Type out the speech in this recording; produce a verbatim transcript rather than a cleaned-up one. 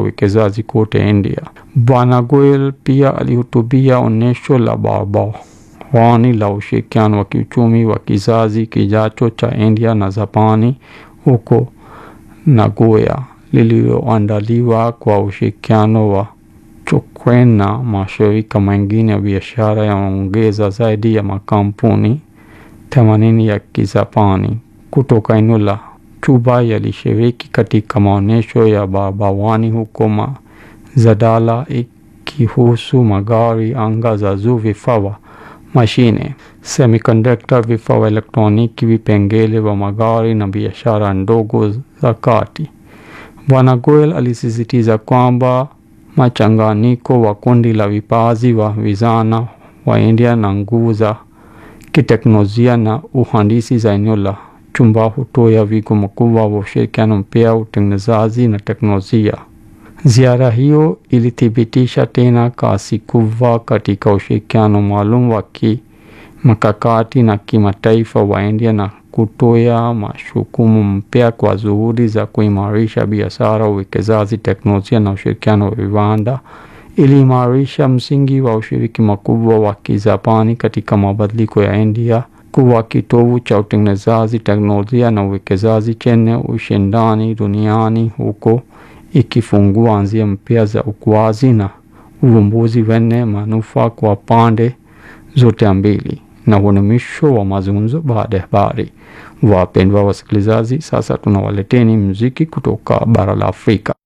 uwekezaji kote India. Bwana Goyal pia alihutubia onyesho la barabarani la ushirikiano wa kiuchumi wa kizazi kijacho cha India na Japani huko Nagoya, lililoandaliwa kwa ushirikiano wa Chokren na mashirika mengine ya biashara yaongeza zaidi ya makampuni themanini ya Kijapani kutoka eneo la Chuba yalishiriki katika maonyesho ya barabarani huko Mazadala ikihusu magari, anga za juu, vifaa, mashine, semiconductor, vifaa elektroniki, vipengele vya magari na biashara ndogo za kati. Bwana Goyal alisisitiza kwamba machanganyiko wa kundi la vipaji wa vijana wa India na nguvu za kiteknolojia na uhandisi za eneo la Chumba hutoa wigo mkubwa wa ushirikiano mpya, utengenezaji na teknolojia. Ziara hiyo ilithibitisha tena kasi kubwa katika ushirikiano maalum wa kimkakati na kimataifa wa India na kutoa mashukumu mpya kwa juhudi za kuimarisha biashara, uwekezaji, teknolojia na ushirikiano wa viwanda, ili imarisha msingi wa ushiriki mkubwa wa Kijapani katika mabadiliko ya India kuwa kitovu cha utengenezaji, teknolojia na uwekezaji chenye ushindani duniani, huko ikifungua njia mpya za ukuaji na uvumbuzi wenye manufaa kwa pande zote mbili. Na huo ni mwisho wa mazungumzo baada ya habari. Wapendwa wasikilizaji, sasa tunawaleteni muziki kutoka bara la Afrika.